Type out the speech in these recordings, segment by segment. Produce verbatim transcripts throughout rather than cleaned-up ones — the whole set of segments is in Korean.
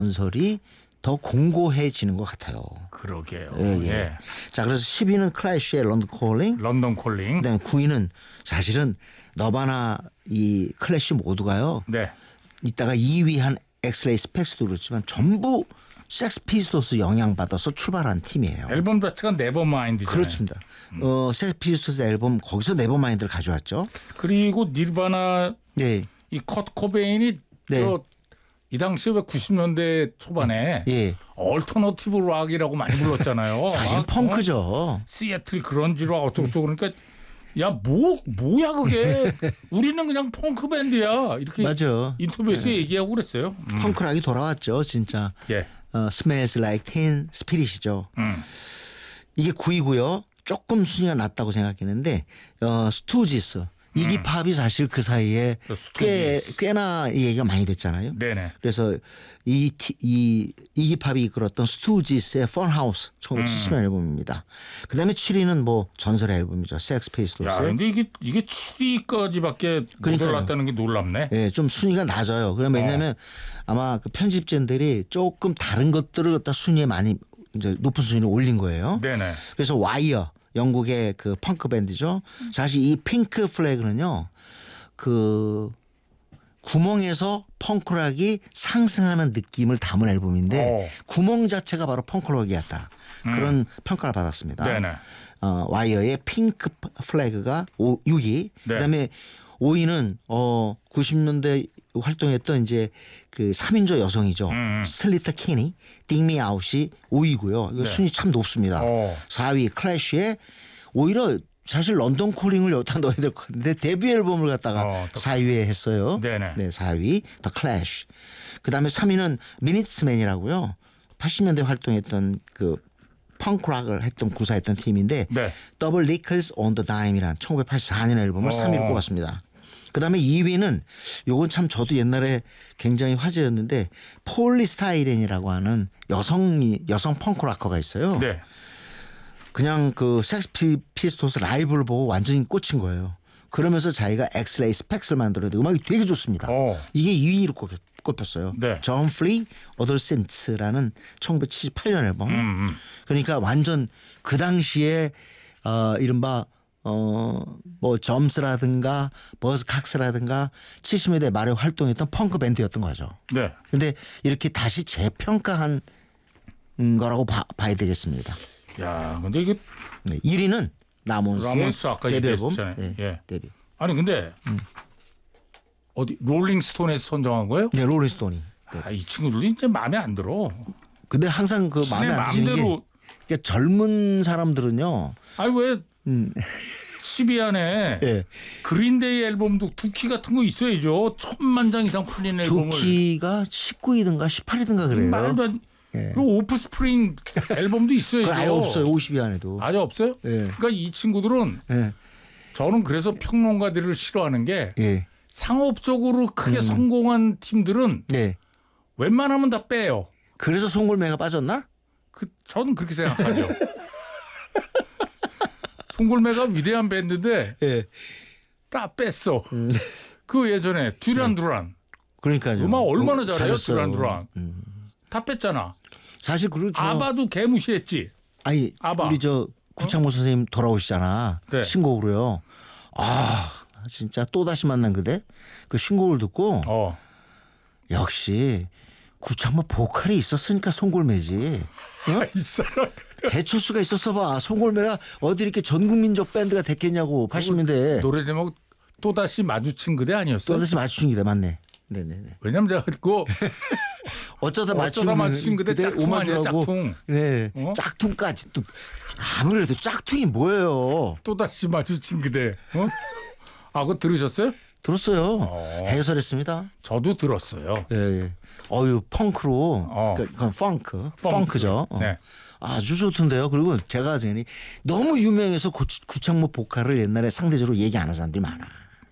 전설이 더 공고해지는 것 같아요. 그러게요. 예, 예. 예. 자, 그래서 십 위는 클래시의 런던 콜링. 런던 콜링. 그다음에 구 위는 사실은 너바나 이 클래시 모두가요. 네. 이따가 이 위 한 엑스레이 스펙스도 그렇지만 전부 섹스 피스톨스 영향받아서 출발한 팀이에요. 앨범 자체가 네버마인드잖아요. 그렇습니다. 음. 어, 섹스 피스톨스 앨범 거기서 네버마인드를 가져왔죠. 그리고 니르바나 네. 이 컷 코베인이 네. 저 이 당시에 왜 구십 년대 초반에 예. 얼터너티브 락이라고 많이 불렀잖아요. 사실 아, 펑크죠. 어? 시애틀 그런지로 어쩌고저쩌고 그러니까 야, 뭐 뭐야 그게. 우리는 그냥 펑크 밴드야. 이렇게 맞아. 인터뷰에서 네. 얘기하고 그랬어요. 음. 펑크락이 돌아왔죠, 진짜. 예. 어, Smells Like Teen Spirit이죠. 음. 이게 구 위고요. 조금 순위가 낮다고 생각했는데 어, 스투지스. 이기팝이 사실 그 사이에 꽤, 꽤나 얘기가 많이 됐잖아요. 네네. 그래서 이, 이 이기팝이 이끌었던 스투지스의 펀하우스 천구백칠십 년 음. 앨범입니다. 그다음에 칠 위는 뭐 전설의 앨범이죠. 섹스 피스톨스. 야, 근데 이게 이게 칠 위까지밖에 못 올랐다는 게 놀랍네. 예, 좀 순위가 낮아요. 그럼 왜냐하면 어. 아마 그 편집진들이 조금 다른 것들을 갖다 순위에 많이 이제 높은 순위를 올린 거예요. 네네. 그래서 와이어. 영국의 그 펑크 밴드죠. 사실 이 핑크 플래그는요. 그 구멍에서 펑크락이 상승하는 느낌을 담은 앨범인데 오. 구멍 자체가 바로 펑크락이었다. 음. 그런 평가를 받았습니다. 네네. 어, 와이어의 핑크 플래그가 육 위. 네. 그다음에 오 위는 어 구십 년대 활동했던 이제 그 삼 인조 여성이죠. 음. 슬리터 키니, 띵미 아웃이 오 위고요. 이거 네. 순위 참 높습니다. 오. 사 위 클래시에 오히려 사실 런던 콜링을 여기다 넣어야 될 것 같은데 데뷔 앨범을 갖다가 어, 사 위에 했어요. 네네. 네, 사 위 더 클래시. 그다음에 삼 위는 미니츠맨이라고요. 팔십 년대 활동했던 그 펑크락을 했던 구사했던 팀인데 네. 더블 리클스 온 더 다임이라는 천구백팔십사 년 앨범을 오. 삼 위로 꼽았습니다. 그다음에 이 위는 요건 참 저도 옛날에 굉장히 화제였는데 폴리스타이렌이라고 하는 여성이 여성 펑크락커가 있어요. 네. 그냥 그 섹스 피스톨스 라이브를 보고 완전히 꽂힌 거예요. 그러면서 자기가 엑스레이 스펙스를 만들어도 음악이 되게 좋습니다. 오. 이게 이 위로 꼽혔어요. 네. 존 프리 어덜센트라는 천구백칠십팔 년 앨범. 음, 음. 그러니까 완전 그 당시에 어, 이른바 어, 뭐 점스라든가 버즈칵스라든가 칠십 년대 말에 활동했던 펑크 밴드였던 거죠. 네. 근데 이렇게 다시 재평가한 거라고 봐, 봐야 되겠습니다. 야, 근데 이게 네, 일 위는 라몬스의 라몬스 아까 데뷔 앨범. 네, 예. 데뷔. 아니 근데 음. 어디 롤링스톤에서 선정한 거예요? 네, 롤링스톤이. 아, 이 친구들이 이제 마음에 안 들어. 근데 항상 그 마음에 안 드는 게 그러니까 젊은 사람들은요. 아니 왜 음. 십 위 안에 네. 그린데이 앨범도 두키 같은 거 있어야죠. 천만 장 이상 풀린 앨범을. 두키가 십구 위든가 십팔 위든가 그래요. 말도 안. 네. 그리고 오프스프링 앨범도 있어야죠. 아예 없어요. 오십 위 안에도. 아예 없어요? 네. 그러니까 이 친구들은 네. 저는 그래서 평론가들을 싫어하는 게 네. 상업적으로 크게 음. 성공한 팀들은 네. 웬만하면 다 빼요. 그래서 송골매가 빠졌나? 그 저는 그렇게 생각하죠. 송골매가 위대한 밴드인데 네. 다 뺐어. 음. 그 예전에 듀란 두란. 그러니까요. 음악 얼마나 잘해요, 듀란 두란. 음. 다 뺐잖아. 사실 그렇죠. 아바도 개무시했지. 아니 아바. 우리 저 구창모 어? 선생님 돌아오시잖아. 네. 신곡으로요. 아 진짜 또 다시 만난 그대 그 신곡을 듣고 어. 역시 구창모 보컬이 있었으니까 송골매지. 어? 이 사람. 배철수가 있었어 봐. 송골매가 어디 이렇게 전국민적 밴드가 됐겠냐고 팔십 년대에. 노래 제목 또 다시 마주친 그대 아니었어? 또 다시 마주친 그대 맞네. 네네네. 왜냐면 내가 듣고 어쩌다 맞춘 어쩌다 맞춘 그대 짝퉁 아니야 짝퉁. 네. 어? 짝퉁까지 또 아무래도 짝퉁이 뭐예요? 또 다시 마주친 그대. 어? 아 그거 들으셨어요? 들었어요. 어. 해설했습니다. 저도 들었어요. 예. 네. 어유 펑크로. 어. 그러니까 펑크. 펑크. 펑크죠. 어. 네. 아주 좋던데요. 그리고 제가 전에 너무 유명해서 구창모 보컬을 옛날에 상대적으로 얘기 안 하는 사람들이 많아.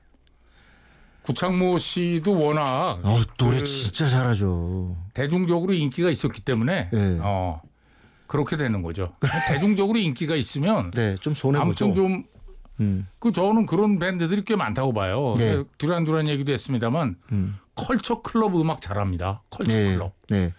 구창모 씨도 워낙 어, 노래 그 진짜 잘하죠. 대중적으로 인기가 있었기 때문에 네. 어, 그렇게 되는 거죠. 대중적으로 인기가 있으면 네, 좀 손해 보죠. 아무튼 좀 음. 그 저는 그런 밴드들이 꽤 많다고 봐요. 네. 두란두란 얘기도 했습니다만 음. 컬처 클럽 음악 잘합니다. 컬처 네. 클럽. 네.